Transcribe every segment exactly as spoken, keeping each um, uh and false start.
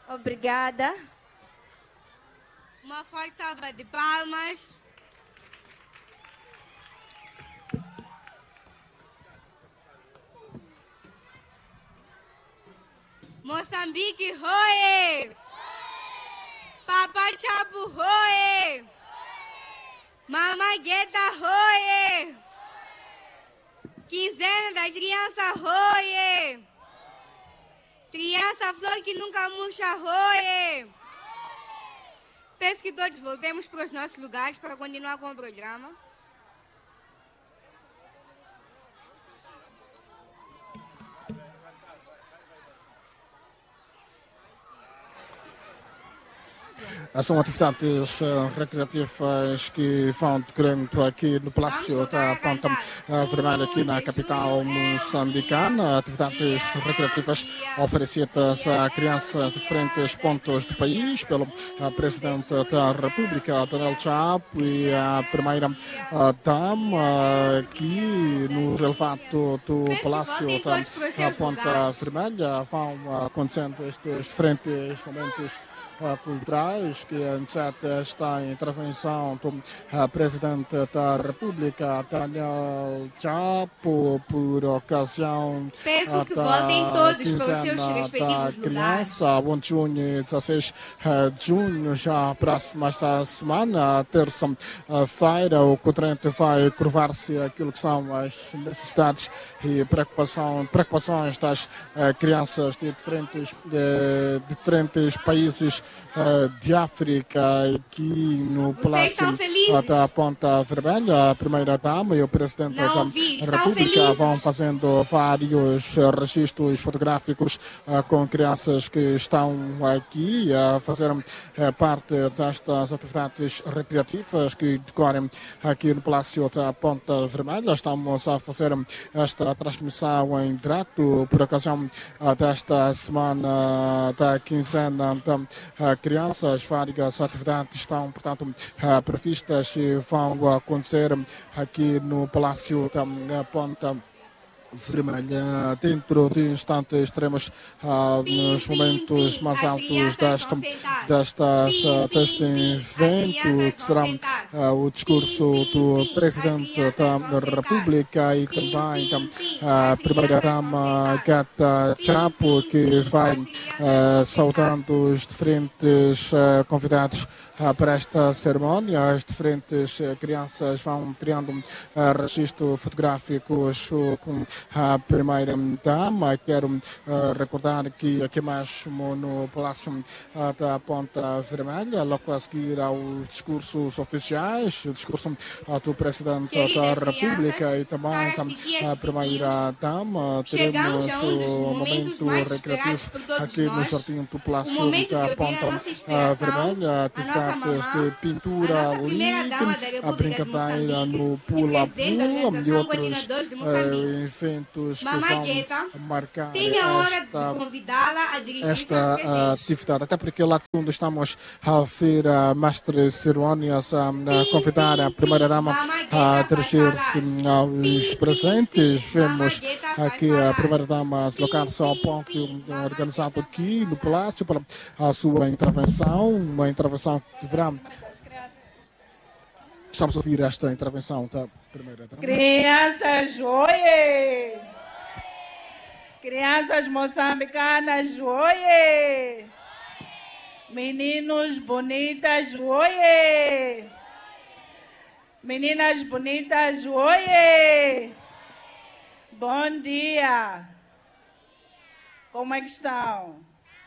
Obrigada. Uma forte salva de palmas. Moçambique, Roe! Papa Chapo, Roe! Mamãe Guetta, Roe! Quinzena da criança, Roe! Criança flor que nunca murcha, Roe! Peço que todos voltemos para os nossos lugares para continuar com o programa. São atividades uh, recreativas que vão decorrendo aqui no Palácio da Ponta uh, Vermelha, aqui na capital moçambicana. Atividades recreativas oferecidas a crianças de diferentes pontos do país pelo uh, Presidente da República, Daniel Chapo, e a primeira uh, dama aqui no relevado do Palácio da Ponta Vermelha. Vão uh, acontecendo estes diferentes momentos culturais que iniciata esta intervenção do uh, Presidente da República, Daniel Chapo, por ocasião Peço que voltem todos para os seus respectivos criança, lugares. um de junho e dezesseis de junho, já próxima esta semana, terça-feira, o continente vai curvar-se aquilo que são as necessidades e preocupação, preocupações das uh, crianças de diferentes, de, de diferentes países de África, aqui no Palácio da Ponta Vermelha. A primeira-dama e o Presidente Não, da vi, República felizes. vão fazendo vários registros fotográficos uh, com crianças que estão aqui a fazer uh, parte destas atividades recreativas que decorrem aqui no Palácio da Ponta Vermelha. Estamos a fazer esta transmissão em direto por ocasião uh, desta semana da quinzena da uh, crianças. Várias atividades estão, portanto, uh, previstas e vão acontecer aqui no Palácio da Ponta Vermelha. Dentro de instantes teremos uh, nos momentos mais altos desta, destas, uh, deste evento, que será uh, o discurso do Presidente da República e também a uh, Primeira-Dama Guetta Chapo, que vai uh, saudando os diferentes uh, convidados uh, para esta cerimónia. As diferentes uh, crianças vão tirando uh, registro fotográficos uh, com a primeira-dama. Quero uh, recordar que aqui mesmo no Palácio uh, da Ponta Vermelha, logo a seguir aos discursos oficiais, o discurso uh, do Presidente da República e também a primeira-dama, teremos o momento recreativo aqui no Jardim do Palácio da Ponta uh, Vermelha, atividades de pintura livre, a brincadeira no pula-pula e outros uh, eventos Mamãe que Guetta, vão marcar tenho a honra esta, de convidá-la a dirigir esta seus presentes. atividade, até porque lá onde estamos a ver a mestre cerimónias a, a convidar a primeira-dama a dirigir-se aos presentes. Vemos aqui a primeira-dama deslocar-se ao palco organizado aqui no Palácio para a sua intervenção, uma intervenção que deverá... Estamos a ouvir esta intervenção da primeira-dama. Crianças, oie! Crianças moçambicanas, oie! Meninos bonitas, oie! Meninas bonitas, oie! Bom dia! Como é que estão?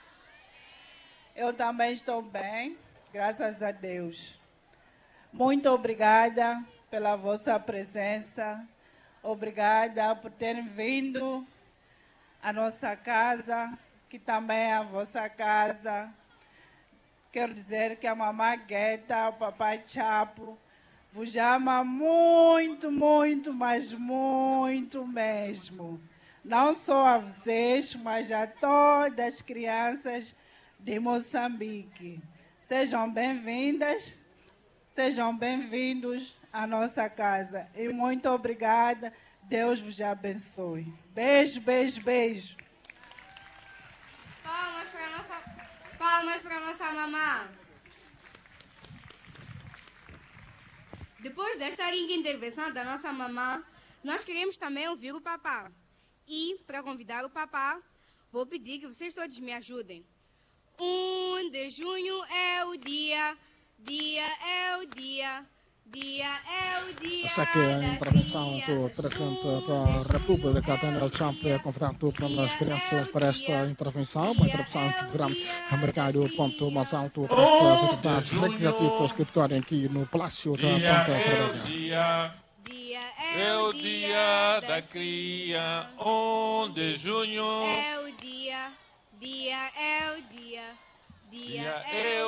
Eu também estou bem, graças a Deus. Muito obrigada pela vossa presença. Obrigada por terem vindo à nossa casa, que também é a vossa casa. Quero dizer que a mamãe Guetta, o papai Chapo, vos ama muito, muito, mas muito mesmo. Não só a vocês, mas a todas as crianças de Moçambique. Sejam bem-vindas. Sejam bem-vindos à nossa casa. E muito obrigada. Deus vos abençoe. Beijo, beijo, beijo. Palmas para a nossa... Palmas. palmas para a nossa mamã. Depois desta linda intervenção da nossa mamã, nós queremos também ouvir o papá. E, para convidar o papá, vou pedir que vocês todos me ajudem. um de junho é o dia, dia é o dia, dia é o dia. Essa aqui é a intervenção do presidente da República, Donald Trump, é convidado pelas crianças para esta intervenção, uma intervenção que deverá marcar o ponto mais alto para as atividades recreativas que decorrem aqui no Palácio da Ponta Vermelha. Dia É o dia da cria, um de junho. É o dia, dia é o dia, dia Dia é é o